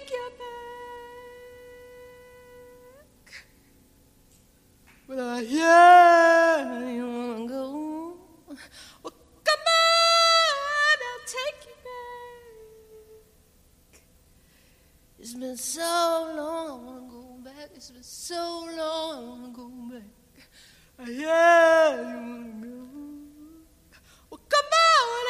take you back. But yeah, you wanna go. Well, come on, I'll take you back. It's been so long, I wanna go back. It's been so long, I wanna go back. Yeah, you wanna go. Well, come on.